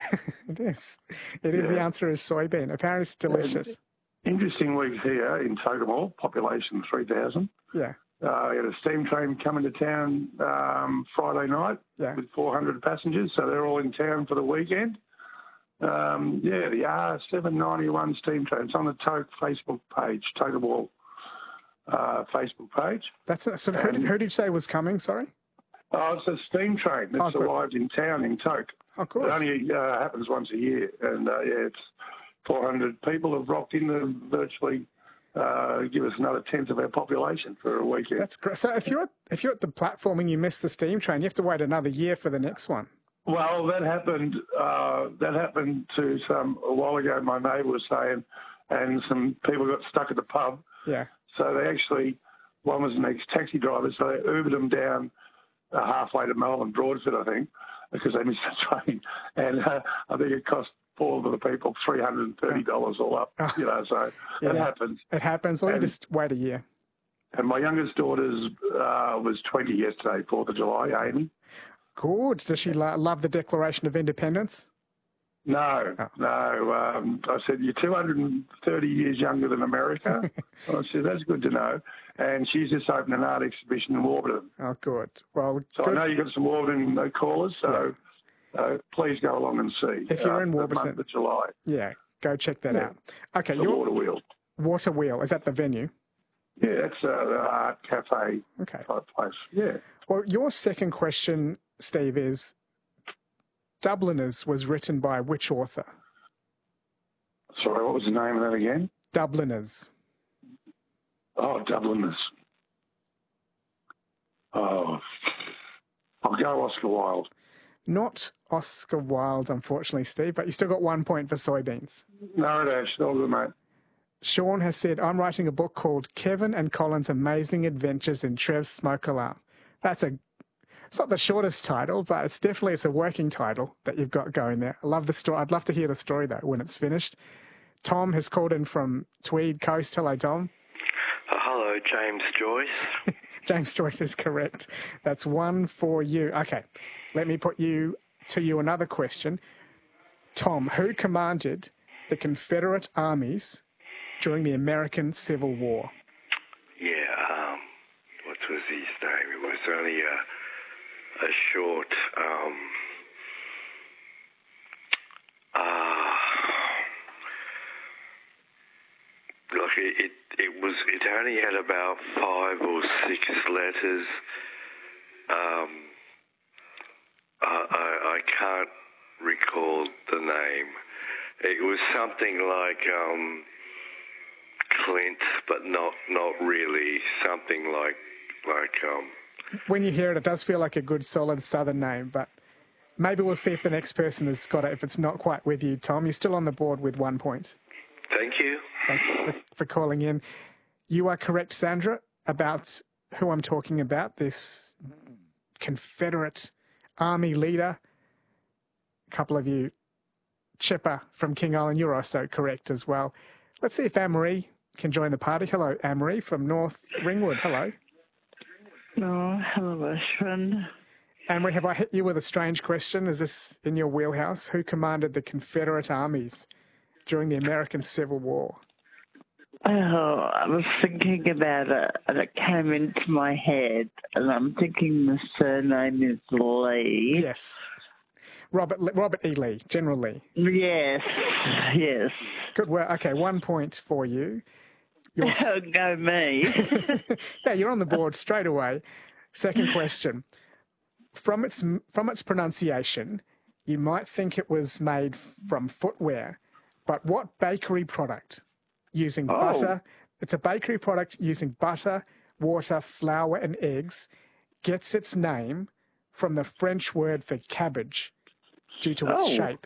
It is. It is. The answer is soybean. Apparently it's delicious. Interesting week here in Tokemore, population 3,000. Yeah. We had a steam train come into town Friday night with 400 passengers, so they're all in town for the weekend. The R791 steam train. It's on the Toke Facebook page, Tokemore Facebook page. So who did you say was coming, sorry? Oh, it's a steam train that's arrived in town in Toke. Oh, cool. It only happens once a year, and it's 400 people have rocked in to virtually give us another tenth of our population for a weekend. That's great. So if you're at the platform and you miss the steam train, you have to wait another year for the next one. Well, that happened. To a while ago. My neighbour was saying, and some people got stuck at the pub. Yeah. So they actually, one was an ex-taxi driver, so they Ubered them down halfway to Melbourne, Broadford, I think, because they missed the train, and I think it cost all of the people $330 all up. So it happens. It happens. Or you just wait a year. And my youngest daughter's was 20 yesterday, 4th of July, Amy. Good. Does she love the Declaration of Independence? No. I said, you're 230 years younger than America. I said, that's good to know. And she's just opened an art exhibition in Warburton. Oh, good. Well, I know you've got some Warburton callers, so please go along and see. If you're in Warburton, the month of July. Yeah, go check that out. Okay, the Water Wheel. Water Wheel, is that the venue? Yeah, it's an art cafe type place. Yeah. Well, your second question, Steve, is Dubliners was written by which author? Sorry, what was the name of that again? Dubliners. Oh, Dubliners. Oh, I'll go Oscar Wilde. Not Oscar Wilde, unfortunately, Steve, but you still got 1 point for soybeans. No, Dash, all good, mate. Sean has said, I'm writing a book called Kevin and Colin's Amazing Adventures in Trev's Smoke Alarm. It's not the shortest title, but it's a working title that you've got going there. I love the story. I'd love to hear the story, though, when it's finished. Tom has called in from Tweed Coast. Hello, Tom. Hello, James Joyce. James Joyce is correct. That's one for you. Okay, let me put to you another question. Tom, who commanded the Confederate armies during the American Civil War? Yeah, what was his name? It was only a short... It only had about 5 or 6 letters. I can't recall the name. It was something like Clint, but not really. Something like. When you hear it, it does feel like a good, solid Southern name, but maybe we'll see if the next person has got it. If it's not quite with you, Tom, you're still on the board with 1 point. Thank you. Thanks for calling in. You are correct, Sandra, about who I'm talking about, this Confederate Army leader. A couple of you, Chipper from King Island, you're also correct as well. Let's see if Anne-Marie can join the party. Hello, Anne-Marie from North Ringwood. Hello. Oh, hello, Ashwin. Anne-Marie, have I hit you with a strange question? Is this in your wheelhouse? Who commanded the Confederate armies during the American Civil War? Oh, I was thinking about it, and it came into my head, and I'm thinking the surname is Lee. Yes. Robert E. Lee, General Lee. Yes. Good work. Okay, 1 point for you. Go me. Yeah, you're on the board straight away. Second question. From its pronunciation, you might think it was made from footwear, but what bakery product using butter? It's a bakery product using butter, water, flour, and eggs gets its name from the French word for cabbage due to its shape.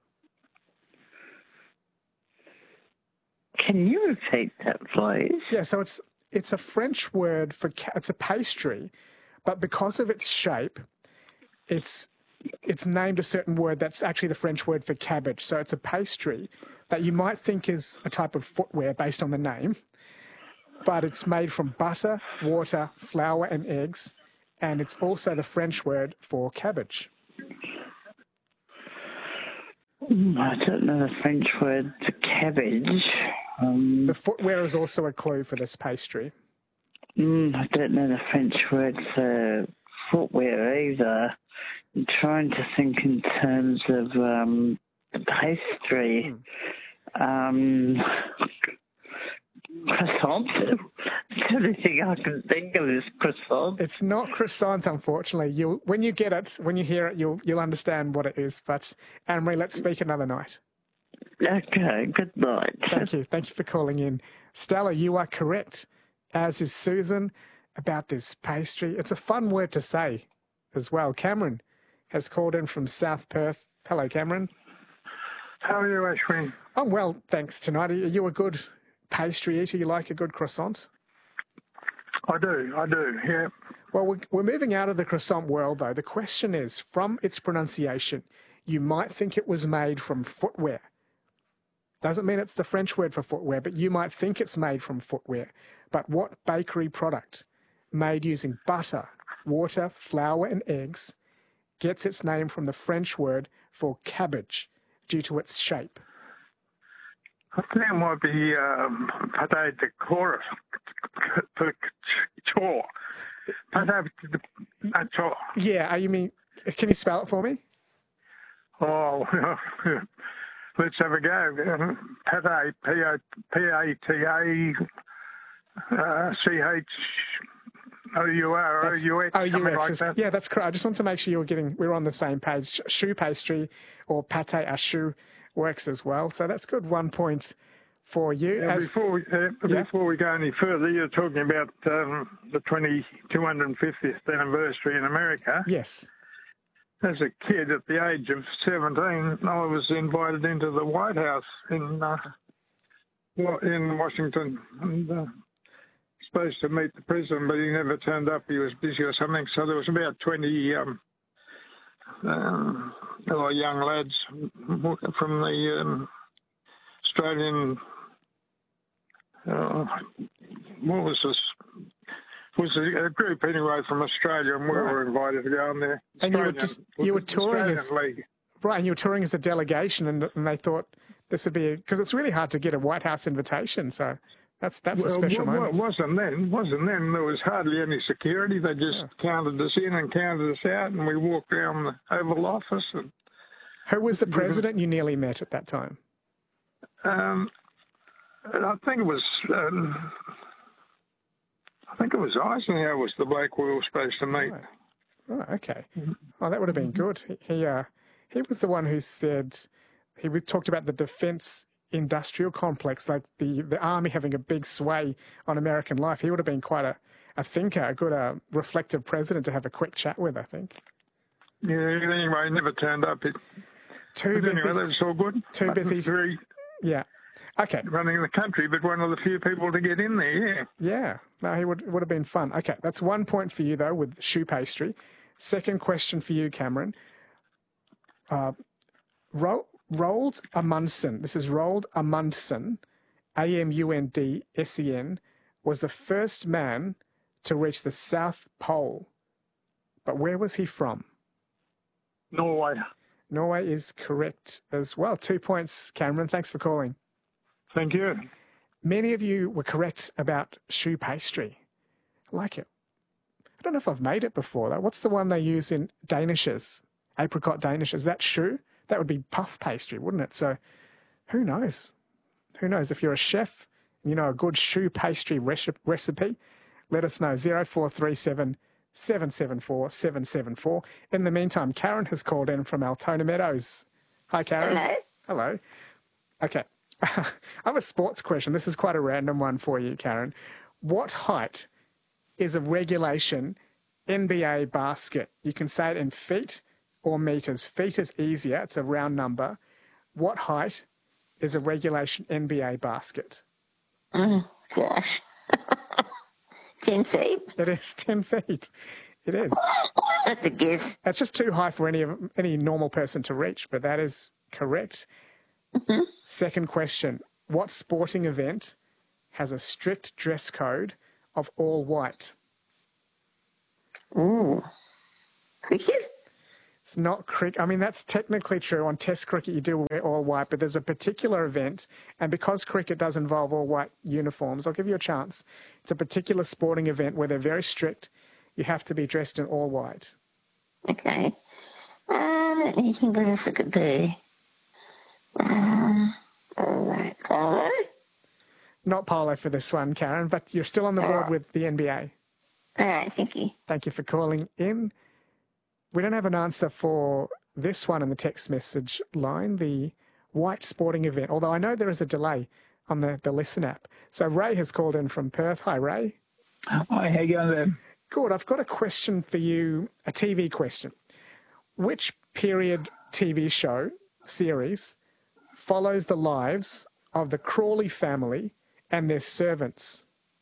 Can you repeat that, please? Yeah, so it's a French word for it's a pastry, but because of its shape, it's named a certain word that's actually the French word for cabbage. So it's a pastry that you might think is a type of footwear based on the name, but it's made from butter, water, flour, and eggs, and it's also the French word for cabbage. I don't know the French word for cabbage. The footwear is also a clue for this pastry. I don't know the French word for footwear either. I'm trying to think in terms of the pastry. Croissant. The only thing I can think of is croissant. It's not croissant, unfortunately. When you get it, when you hear it, you'll understand what it is. But Anne-Marie, let's speak another night. Okay, good night. Thank you. Thank you for calling in. Stella, you are correct, as is Susan, about this pastry. It's a fun word to say as well. Cameron has called in from South Perth. Hello, Cameron. How are you, Ashwin? I'm well, thanks tonight. Are you a good pastry eater? You like a good croissant? I do, yeah. Well, we're moving out of the croissant world, though. The question is, from its pronunciation, you might think it was made from footwear. Doesn't mean it's the French word for footwear, but you might think it's made from footwear. But what bakery product, made using butter, water, flour and eggs, gets its name from the French word for cabbage due to its shape? I think it might be pâté de chorus. Yeah, you mean, can you spell it for me? Oh, let's have a go. Pâté, P-A-T-A-C-H-O-U-R, O-U-X, something like that. Yeah, that's correct. I just want to make sure we're on the same page. Choux pastry or pâté à choux works as well. So that's good. 1 point for you. Yeah, before we go any further, you're talking about the 250th anniversary in America. Yes. As a kid, at the age of 17, I was invited into the White House in Washington, and supposed to meet the president, but he never turned up. He was busy or something. So there was about 20 young lads from the Australian. What was this? It was a group anyway from Australia, and we were invited to go on there. And you were touring as right, and you were touring as a delegation, and they thought this would be because it's really hard to get a White House invitation. So that's a special moment. It wasn't then. There was hardly any security. They just counted us in and counted us out, and we walked around the Oval Office. And who was the president you nearly met at that time? I think it was. I think it was Eisenhower was the bloke we were supposed to meet. Oh, okay. Oh, that would have been good. He was the one who said he talked about the defence industrial complex, like the army having a big sway on American life. He would have been quite a thinker, a good reflective president to have a quick chat with, I think. Yeah, anyway, he never turned up. Too busy. Anyway, that was all good. Too busy. Yeah. Okay. Running the country, but one of the few people to get in there, yeah. Yeah. No, he would have been fun. Okay, that's 1 point for you, though, with choux pastry. Second question for you, Cameron. Roald Amundsen, this is Roald Amundsen, Amundsen, was the first man to reach the South Pole. But where was he from? Norway. Norway is correct as well. 2 points, Cameron. Thanks for calling. Thank you. Many of you were correct about choux pastry. I like it. I don't know if I've made it before, though. What's the one they use in danishes? Apricot danishes. Is that choux? That would be puff pastry, wouldn't it? So who knows? Who knows? If you're a chef and you know a good choux pastry recipe, let us know. 0437 774 774. In the meantime, Karen has called in from Altona Meadows. Hi, Karen. Hello. Hello. Okay. I have a sports question. This is quite a random one for you, Karen. What height is a regulation NBA basket? You can say it in feet or meters. Feet is easier. It's a round number. What height is a regulation NBA basket? Gosh. 10 feet. It is 10 feet. It is. That's a guess. That's just too high for any normal person to reach, but that is correct. Mm-hmm. Second question. What sporting event has a strict dress code of all white? Ooh. Cricket? It's not cricket. I mean, that's technically true. On Test cricket, you do wear all white, but there's a particular event, and because cricket does involve all white uniforms, I'll give you a chance. It's a particular sporting event where they're very strict. You have to be dressed in all white. Okay. Let me think what else it could be. All right, polo? Not polo for this one, Karen, but you're still on the board with the NBA. All right, thank you. Thank you for calling in. We don't have an answer for this one in the text message line, the white sporting event, although I know there is a delay on the Listen app. So Ray has called in from Perth. Hi, Ray. Hi, how you going there? Good. I've got a question for you, a TV question. Which period TV show series follows the lives of the Crawley family and their servants?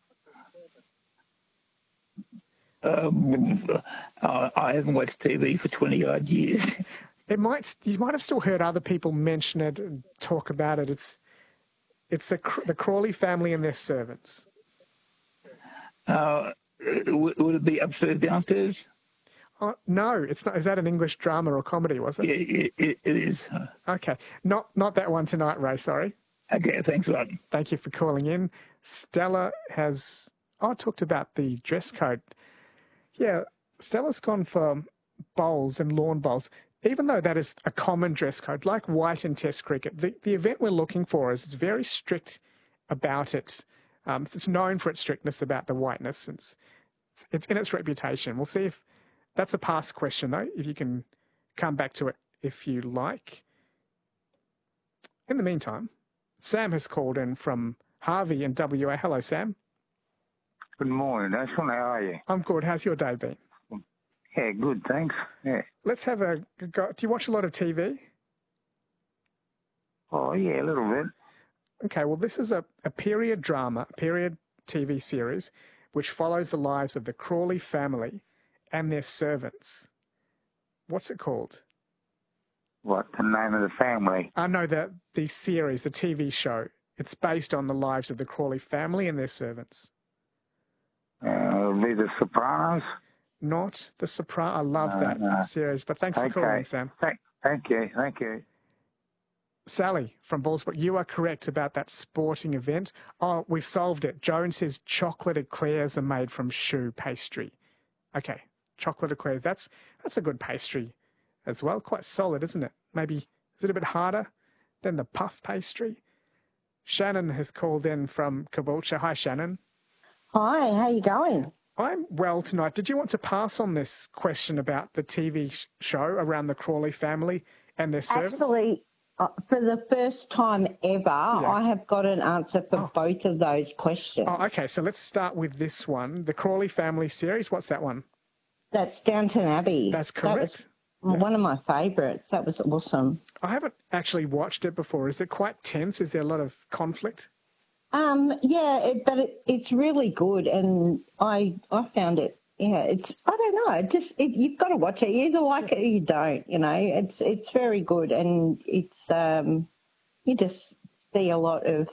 I haven't watched TV for 20-odd years. You might have still heard other people mention it and talk about it. It's the Crawley family and their servants. Would it be upstairs, downstairs? No, it's not. Is that an English drama or comedy, was it? Yeah, it is. Okay. Not that one tonight, Ray, sorry. Okay, thanks a lot. Thank you for calling in. Stella has talked about the dress code. Yeah, Stella's gone for bowls and lawn bowls, even though that is a common dress code, like white in Test cricket. The event we're looking for is very strict about it. It's known for its strictness about the whiteness. It's in its reputation. We'll see if that's a past question, though, if you can come back to it if you like. In the meantime, Sam has called in from Harvey in WA. Hello, Sam. Good morning, Ashwin. How are you? I'm good. How's your day been? Yeah, good, thanks. Yeah. Let's have a go. Do you watch a lot of TV? Oh, yeah, a little bit. Okay, well, this is a period drama, a period TV series, which follows the lives of the Crawley family and their servants. What's it called? What, the name of the family? No, the series, the TV show. It's based on the lives of the Crawley family and their servants. It'll be The Sopranos? Not The Sopranos. I love that series, but thanks for calling, Sam. Thank you. Sally from Ballsbrook, you are correct about that sporting event. Oh, we solved it. Joan says chocolate eclairs are made from choux pastry. Okay, chocolate eclairs. That's a good pastry as well. Quite solid, isn't it? Maybe, is it a bit harder than the puff pastry? Shannon has called in from Caboolture. Hi, Shannon. Hi, how you going? I'm well tonight. Did you want to pass on this question about the TV show around the Crawley family and their servants? Actually, for the first time ever, I have got an answer for both of those questions. Oh, okay. So let's start with this one. The Crawley family series. What's that one? That's Downton Abbey. That's correct. That was one of my favourites. That was awesome. I haven't actually watched it before. Is it quite tense? Is there a lot of conflict? Yeah, but it's really good, and I found it. Yeah, I don't know. You've got to watch it. You either like it or you don't. You know, it's very good, and it's you just see a lot of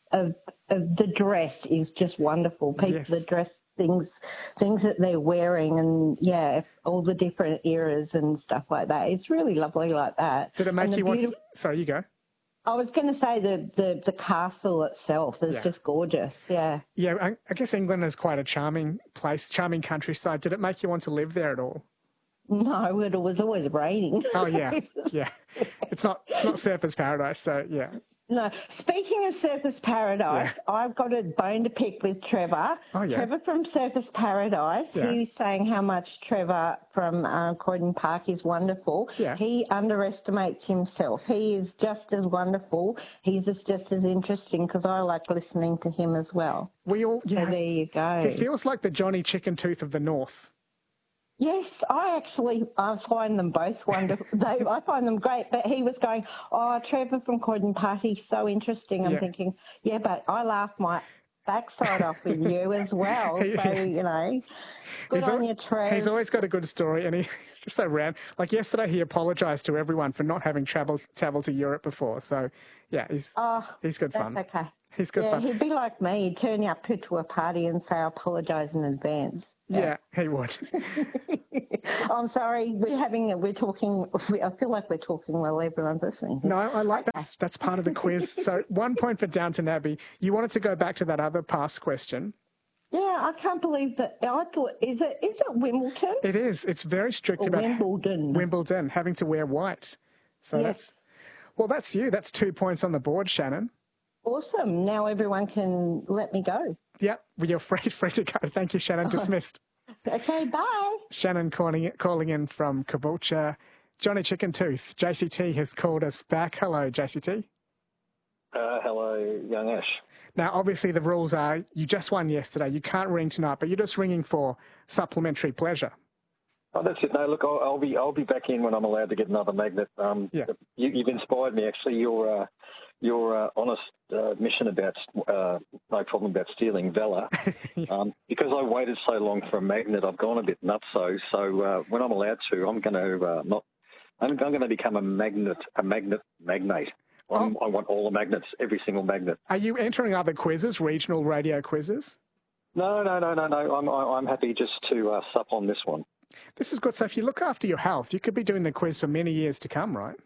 the dress is just wonderful. People, the dress things that they're wearing, and all the different eras and stuff like that. It's really lovely like that. Did it make you want? Sorry, you go. I was going to say the castle itself is just gorgeous, Yeah, I guess England is quite a charming place, charming countryside. Did it make you want to live there at all? No, it was always raining. Oh, yeah. It's not Surfers Paradise, so yeah. No. Speaking of Surfers Paradise, I've got a bone to pick with Trevor. Oh, yeah. Trevor from Surfers Paradise. Yeah. He was saying how much Trevor from Croydon Park is wonderful. Yeah. He underestimates himself. He is just as wonderful. He's just as interesting because I like listening to him as well. So there you go. He feels like the Johnny Chicken Tooth of the North. Yes, I find them both wonderful. I find them great. But he was going, Trevor from Croydon Party, so interesting. I'm thinking, but I laugh my backside off with you as well. So, you know, good on you, Trev. He's always got a good story, and he's just so random. Like yesterday, he apologised to everyone for not having travelled to Europe before. So, yeah, he's good fun. That's okay. He's good Yeah, fun. he'd be like me. He'd turn you up to a party and say, I apologise in advance. Yeah, he would. I'm sorry, we're talking, I feel like we're talking while everyone's listening. No, I like that's part of the quiz. So 1 point for Downton Abbey. You wanted to go back to that other past question. Yeah, I can't believe that. I thought, is it Wimbledon? It is. It's very strict Or about Wimbledon. having to wear white. So Yes. that's you. That's 2 points on the board, Shannon. Awesome. Now everyone can let me go. Yep, well, you're free to go. Thank you, Shannon. Dismissed. Okay, bye. Shannon calling in from Caboolture. Johnny Chicken Tooth, JCT has called us back. Hello, JCT. Hello, young Ash. Now, obviously, the rules are you just won yesterday. You can't ring tonight, but you're just ringing for supplementary pleasure. Oh, that's it. No, look, I'll be back in when I'm allowed to get another magnet. Yeah. You've inspired me, actually. Your honest admission about no problem about stealing valor. Because I waited so long for a magnet, I've gone a bit nutso. So when I'm allowed to, I'm going to I'm going to become a magnet magnate. I want all the magnets, every single magnet. Are you entering other quizzes, regional radio quizzes? No. I'm happy just to sup on this one. This is good. So if you look after your health, you could be doing the quiz for many years to come, right?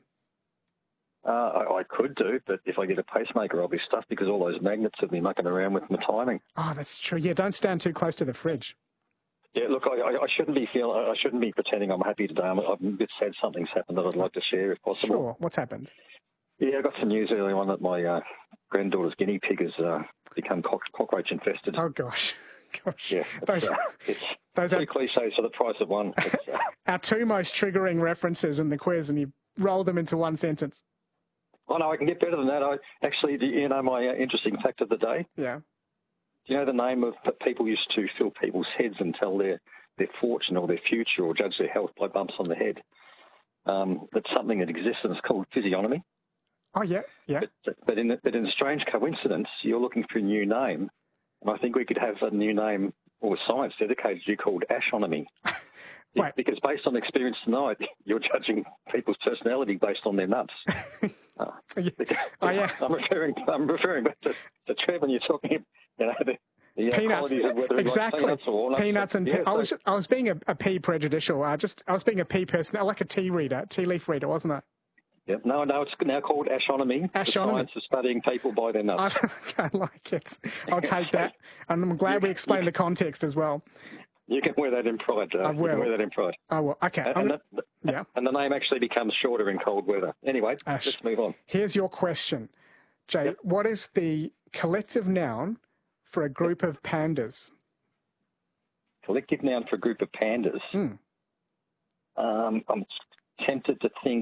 I could do, but if I get a pacemaker, I'll be stuffed because all those magnets have been mucking around with my timing. Oh, that's true. Yeah, don't stand too close to the fridge. Yeah, look, I shouldn't be pretending I'm happy today. I'm a bit sad something's happened that I'd like to share if possible. Sure. What's happened? Yeah, I got some news earlier on that my granddaughter's guinea pig has become cockroach infested. Oh, gosh. Yeah, it's three cliches for the price of one. Our two most triggering references in the quiz, and you rolled them into one sentence. Oh, no, I can get better than that. Do you know my interesting fact of the day? Yeah. Do you know the name of the people used to fill people's heads and tell their fortune or their future or judge their health by bumps on the head? That's something that exists and it's called physiognomy. Oh, yeah. But in a strange coincidence, you're looking for a new name, and I think we could have a new name or science dedicated to you called ashonomy. Right. Because based on experience tonight, you're judging people's personality based on their nuts. Yeah. I'm referring back to Trev when you're talking about the peanuts. qualities of whether Exactly. Peanuts or walnuts. Peanuts and yeah, I was being a pea prejudicial. I was being a pea person, like a tea leaf reader, wasn't I? Yep. No, it's now called ashonomy. The science of studying people by their nuts. I like it. I'll take that. And I'm glad we explained the context as well. You can wear that in pride. I will. You can wear that in pride. I will. Okay. And the name actually becomes shorter in cold weather. Anyway, Ash, let's move on. Here's your question, Jay. Yep. What is the collective noun for a group of pandas? Collective noun for a group of pandas? I'm tempted to think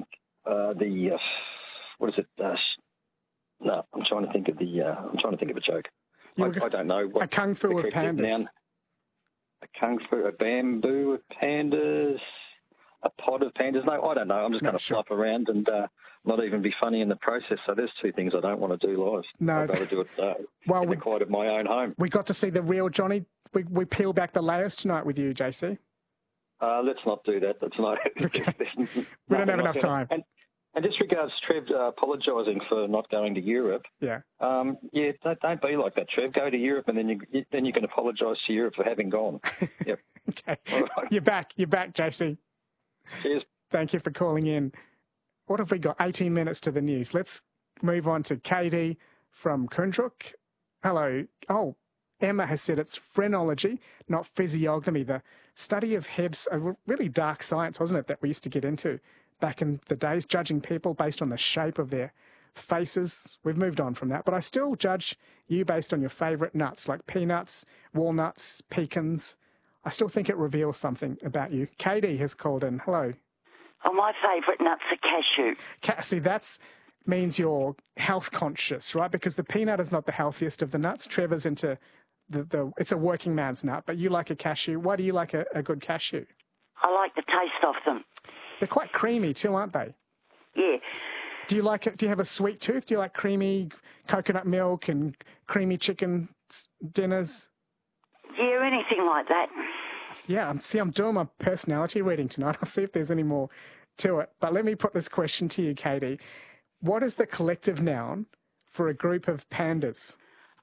what is it? No, I'm trying to think of a joke. I don't know. A kung fu of pandas. Noun. A kung fu, a bamboo of pandas, a pod of pandas. No, I don't know. I'm just going to fluff around and not even be funny in the process. So there's two things I don't want to do live. No. I'd rather do it in the quiet of my own home. We got to see the real Johnny. We peel back the layers tonight with you, JC. Let's not do that. That's not. Okay. We don't have enough time. And just regards Trev apologising for not going to Europe. Yeah. Don't be like that, Trev. Go to Europe, and then you can apologise to Europe for having gone. Yep. Okay. Right. You're back, JC. Cheers. Thank you for calling in. What have we got? 18 minutes to the news. Let's move on to Katie from Kundruk. Hello. Oh, Emma has said it's phrenology, not physiognomy. The study of heads, a really dark science, wasn't it, that we used to get into back in the days, judging people based on the shape of their faces. We've moved on from that, but I still judge you based on your favourite nuts, like peanuts, walnuts, pecans. I still think it reveals something about you. Katie has called in. Hello. Oh, my favourite nuts are cashew. See, that means you're health conscious, right? Because the peanut is not the healthiest of the nuts. Trevor's into it's a working man's nut, but you like a cashew. Why do you like a good cashew? I like the taste of them. They're quite creamy too, aren't they? Yeah. Do you have a sweet tooth? Do you like creamy coconut milk and creamy chicken dinners? Yeah, anything like that. Yeah, I'm doing my personality reading tonight. I'll see if there's any more to it. But let me put this question to you, Katie. What is the collective noun for a group of pandas?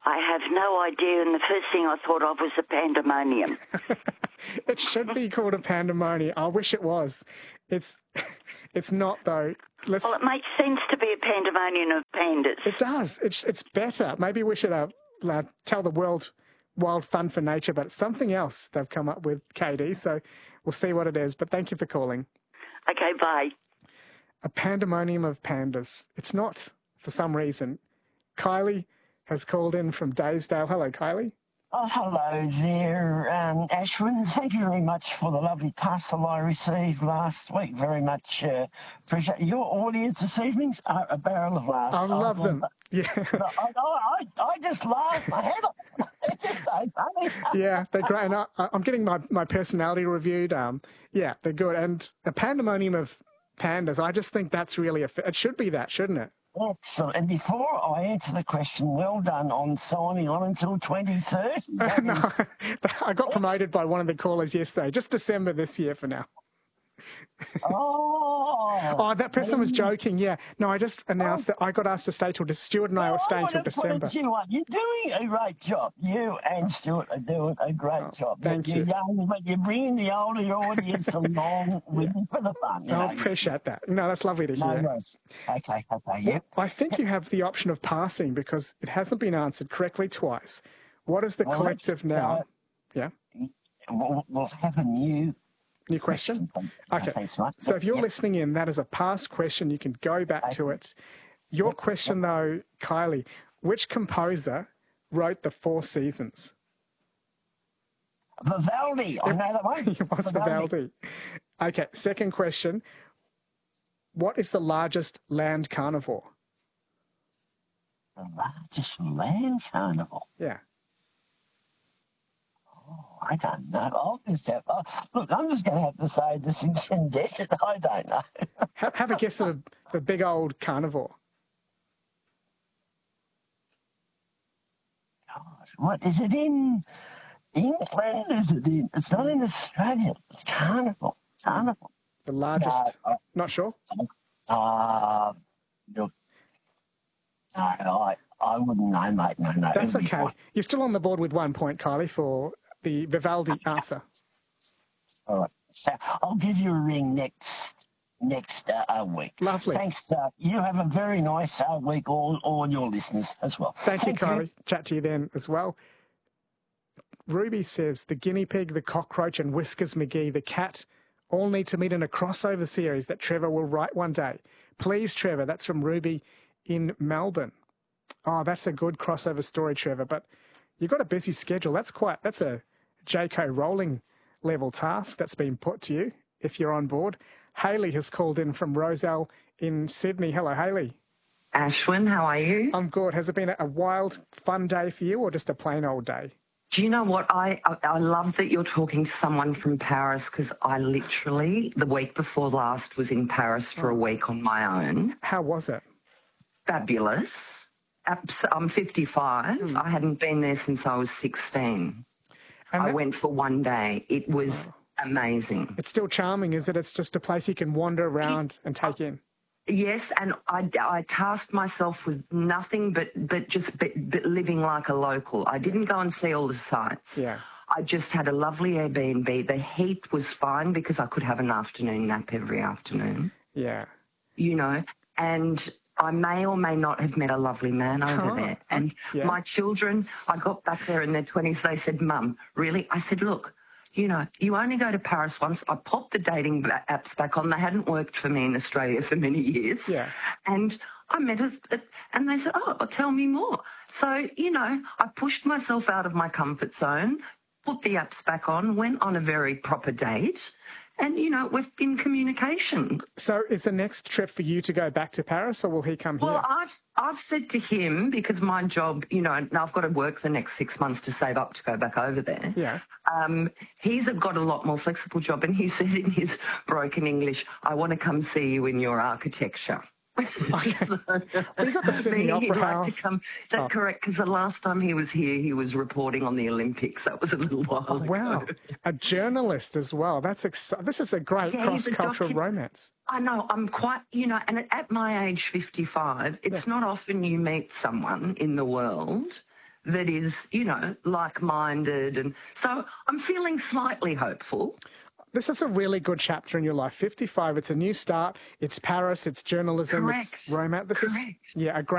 I have no idea, and the first thing I thought of was a pandemonium. It should be called a pandemonium. I wish it was. It's not, though. Well, it makes sense to be a pandemonium of pandas. It does. It's better. Maybe we should tell the world Wild Fun for Nature, but it's something else they've come up with, Katie, so we'll see what it is. But thank you for calling. Okay, bye. A pandemonium of pandas. It's not, for some reason. Kylie has called in from Daysdale. Hello, Kylie. Oh, hello there, Ashwin. Thank you very much for the lovely parcel I received last week. Very much appreciate your audience this evening's a barrel of laughs. I love them. Yeah. I just laugh my head off. It's just so funny. Yeah, they're great. And I'm getting my personality reviewed. Yeah, they're good. And a pandemonium of pandas, I just think that's really it should be that, shouldn't it? Excellent. And before I answer the question, well done on signing on until 2030. No, I got promoted by one of the callers yesterday. Just December this year for now. Oh, that person was joking. Yeah. No, I just announced that I got asked to stay till Stuart and I were staying till December. You're doing a great job. You and Stuart are doing a great job. Thank you. You're young, but you're bringing the older audience along with you for the fun. I appreciate that. No, that's lovely to hear. No, okay, yeah. I think you have the option of passing because it hasn't been answered correctly twice. What is the collective now? Yeah. We'll have a new question? Okay. Thanks, Mike. So if you're listening in, that is a past question. You can go back to it. Your question, though, Kylie, which composer wrote The Four Seasons? Vivaldi. I know that one. It was Vivaldi. Okay. Second question. What is the largest land carnivore? The largest land carnivore? Yeah. I don't know. Look, I'm just going to have to say this and guess it. I don't know. Have a guess of the big old carnivore. God, what is it in England? Is it in? It's not in Australia. It's carnivore. Carnivore. The largest. Not sure. Look, no, I wouldn't know, mate. No. That's okay. You're still on the board with 1 point, Kylie, for the Vivaldi answer. All right. I'll give you a ring next week. Lovely. Thanks. You have a very nice week, all your listeners as well. Thank you, Kylie. Chat to you then as well. Ruby says the guinea pig, the cockroach, and Whiskers McGee, the cat, all need to meet in a crossover series that Trevor will write one day. Please, Trevor. That's from Ruby in Melbourne. Oh, that's a good crossover story, Trevor. But you've got a busy schedule. That's a J.K. Rowling level task that's been put to you if you're on board. Hayley has called in from Roselle in Sydney. Hello, Hayley. Ashwin, how are you? I'm good. Has it been a wild, fun day for you or just a plain old day? Do you know what? I love that you're talking to someone from Paris because I literally, the week before last, was in Paris for a week on my own. How was it? Fabulous. I'm 55. I hadn't been there since I was 16. I went for one day. It was amazing. It's still charming, is it? It's just a place you can wander around and take in. Yes, and I tasked myself with nothing but living like a local. I didn't go and see all the sights. Yeah. I just had a lovely Airbnb. The heat was fine because I could have an afternoon nap every afternoon. Yeah. You know, and I may or may not have met a lovely man over there. And my children, I got back there in their 20s, they said, Mum, really? I said, look, you know, you only go to Paris once. I popped the dating apps back on. They hadn't worked for me in Australia for many years. Yeah. And I met her, and they said, oh, tell me more. So, you know, I pushed myself out of my comfort zone, put the apps back on, went on a very proper date, and, you know, we've been communication. So is the next trip for you to go back to Paris or will he come here? Well, I've said to him, because my job, you know, now I've got to work the next 6 months to save up to go back over there. Yeah. He's got a lot more flexible job, and he said in his broken English, I want to come see you in your architecture. Okay. Well, you got the Sydney Opera House. Like to come. That's correct, because the last time he was here, he was reporting on the Olympics. That was a little while ago. Wow. A journalist as well. This is a great cross-cultural romance. I know. I'm quite, you know, and at my age, 55, it's not often you meet someone in the world that is, you know, like-minded. And so I'm feeling slightly hopeful. This is a really good chapter in your life. 55, it's a new start. It's Paris, it's journalism, Correct. it's romance. This is, yeah, a great